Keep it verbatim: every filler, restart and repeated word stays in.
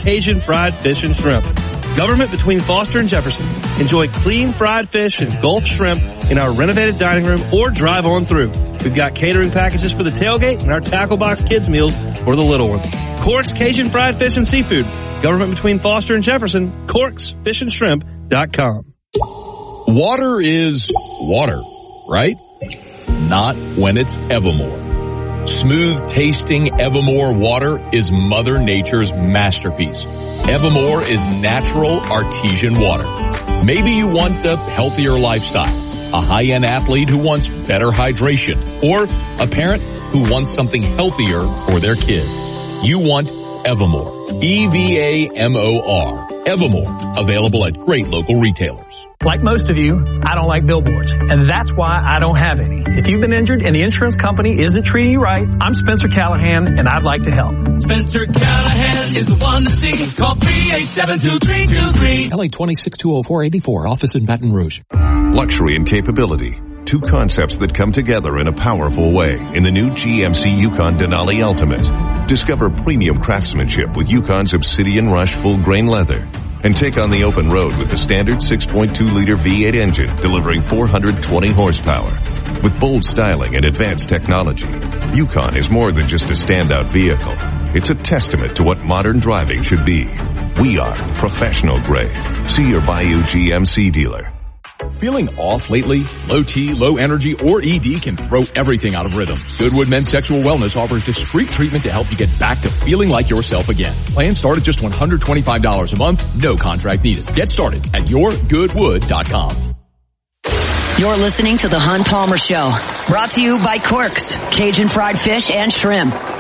Cajun Fried Fish and Shrimp. Government between Foster and Jefferson. Enjoy clean fried fish and Gulf shrimp in our renovated dining room or drive on through. We've got catering packages for the tailgate and our tackle box kids meals for the little ones. Cork's Cajun Fried Fish and Seafood. Government between Foster and Jefferson. Corks Fish and Shrimp dot com. Water is water, right? Not when it's Evermore. Smooth tasting Evermore water is Mother Nature's masterpiece. Evermore is natural artesian water. Maybe you want a healthier lifestyle, a high-end athlete who wants better hydration, or a parent who wants something healthier for their kid. You want Evermore. E V A M O R. Evermore. Available at great local retailers. Like most of you, I don't like billboards, and that's why I don't have any. If you've been injured and the insurance company isn't treating you right, I'm Spencer Callahan, and I'd like to help. Spencer Callahan is the one to see. Call three eight seven, two three two three. L A twenty-six two oh four eighty-four, office in Baton Rouge. Luxury and capability. Two concepts that come together in a powerful way in the new G M C Yukon Denali Ultimate. Discover premium craftsmanship with Yukon's Obsidian Rush full-grain leather. And take on the open road with the standard six point two liter V eight engine delivering four hundred twenty horsepower. With bold styling and advanced technology, Yukon is more than just a standout vehicle. It's a testament to what modern driving should be. We are professional grade. See your Bayou G M C dealer. Feeling off lately? Low T, low energy, or E D can throw everything out of rhythm. Goodwood Men's Sexual Wellness offers discreet treatment to help you get back to feeling like yourself again. Plans start at just one hundred twenty-five dollars a month, no contract needed. Get started at your goodwood dot com. You're listening to The Hun Palmer Show, brought to you by Corks, Cajun Fried Fish and Shrimp.